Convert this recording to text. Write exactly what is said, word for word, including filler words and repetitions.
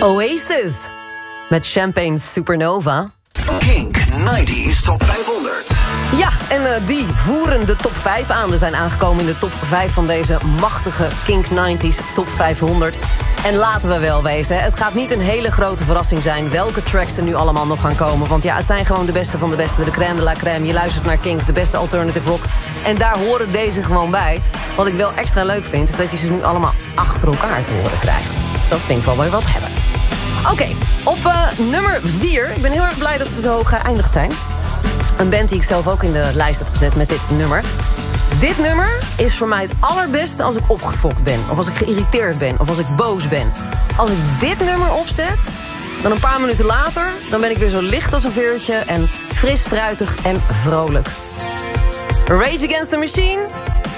Oasis met Champagne Supernova. Kink negentig Top vijfhonderd. Ja, en uh, die voeren de top vijf aan. We zijn aangekomen in de top vijf van deze machtige Kink negentig Top vijfhonderd. En laten we wel wezen, het gaat niet een hele grote verrassing zijn welke tracks er nu allemaal nog gaan komen. Want ja, het zijn gewoon de beste van de beste, de crème de la crème. Je luistert naar Kink, de beste alternative rock. En daar horen deze gewoon bij. Wat ik wel extra leuk vind, is dat je ze nu allemaal achter elkaar te horen krijgt. Dat vind ik wel weer wat hebben. Oké, okay, op uh, nummer vier. Ik ben heel erg blij dat ze zo hoog geëindigd zijn. Een band die ik zelf ook in de lijst heb gezet met dit nummer. Dit nummer is voor mij het allerbeste als ik opgefokt ben. Of als ik geïrriteerd ben. Of als ik boos ben. Als ik dit nummer opzet, dan een paar minuten later, dan ben ik weer zo licht als een veertje en fris, fruitig en vrolijk. Rage Against the Machine